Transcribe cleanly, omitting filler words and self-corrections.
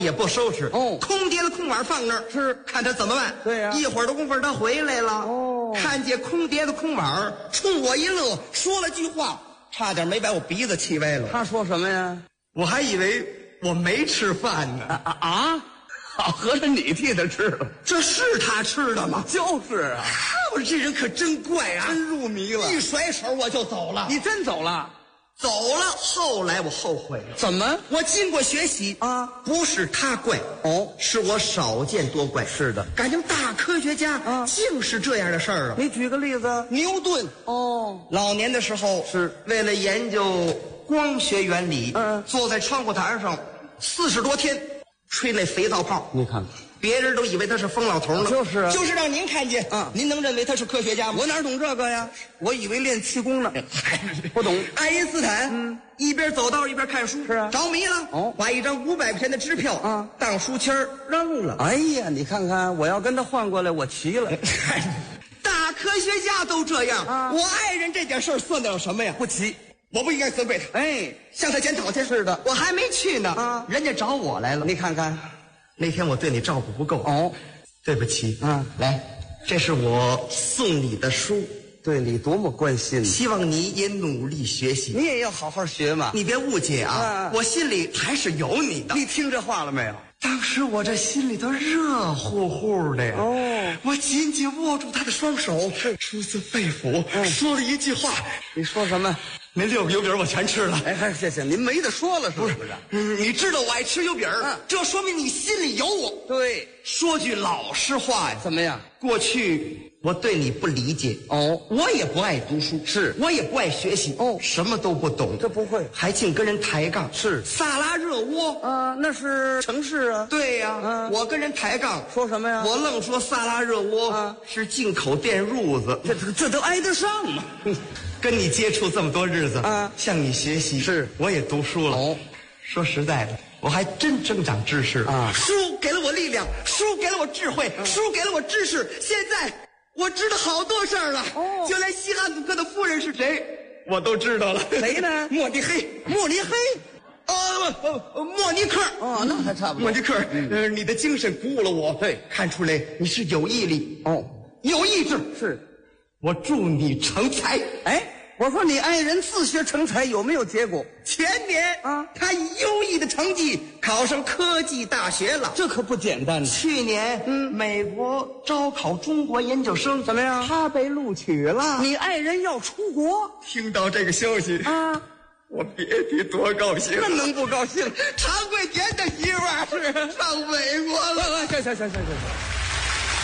也不收拾，空碟子空碗放那儿， 是看他怎么办。 对呀一会儿的功夫他回来了，看见空碟子空碗，冲我一乐，说了句话，差点没把我鼻子气歪了。 他说什么呀？ 我还以为我没吃饭呢。 好，合着你替他吃了， 这是他吃的吗？ 就是啊， 我说这人可真怪啊， 真入迷了。 一甩手我就走了。 你真走了？ 走了，后来我后悔了。 怎么？ 我经过学习啊， 不是他怪是我少见多怪。 是的， 感情大科学家竟是这样的事儿啊！ 你举个例子。 牛顿老年的时候是为了研究光学原理，坐在窗户台上40多天吹那肥皂泡。 你看看， 别人都以为他是疯老头呢。 就是啊， 就是让您看见，您能认为他是科学家吗？ 我哪懂这个呀？我以为练气功呢。不懂。 爱因斯坦一边走道一边看书， 是啊， 着迷了，把一张500块钱的支票当书签扔了。 哎呀，你看看，我要跟他换过来，我齐了。 大科学家都这样我爱人这点事儿算得了什么呀？ 不齐， 我不应该责备他。向他检讨去。 是的， 我还没去呢人家找我来了。 你看看， 那天我对你照顾不够对不起来，这是我送你的书， 对你多么关心， 希望你也努力学习。 你也要好好学嘛。 你别误解我心里还是有你的。 你听这话了没有？ 当时我这心里头热乎乎的呀我紧紧握住他的双手，出自肺腑说了一句话。 你说什么？ 那6个油饼我全吃了。 谢谢，您没得说了是不是？ 你知道我爱吃油饼这说明你心里有我。 对， 说句老实话呀， 怎么样？ 过去我对你不理解我也不爱读书， 是我也不爱学习什么都不懂。 这不会， 还净跟人抬杠。 是萨拉热窝那是城市啊。 对呀我跟人抬杠， 说什么呀？ 我愣说萨拉热窝是进口电褥子。 这都挨得上吗？ 跟你接触这么多日子向你学习， 是我也读书了说实在的，我还真增长知识了书给了我力量，书给了我智慧书给了我知识。现在我知道好多事儿了就连西汉姆克的夫人是谁我都知道了。 谁呢？ 莫尼黑。 莫尼黑莫尼克。 那还差不多。 莫尼克你的精神鼓舞了我， 对， 看出来你是有毅力有意志。 是， 我祝你成才。 我说你爱人自学成才有没有结果？ 前年他以优异的成绩考上科技大学了， 这可不简单。 去年美国招考中国研究生， 怎么样？ 他被录取了。 你爱人要出国？ 听到这个消息我别提多高兴了。 那能不高兴？ 常贵田的媳妇儿是上美国了。 行。